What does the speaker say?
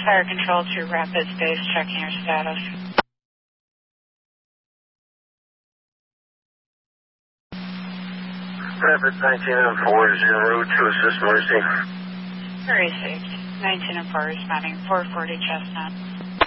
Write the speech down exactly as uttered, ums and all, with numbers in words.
Fire Control to Rapids Base, checking your status. Rapids nineteen and four, zero to assist Mercy. Received. nineteen and four responding, four forty Chestnut.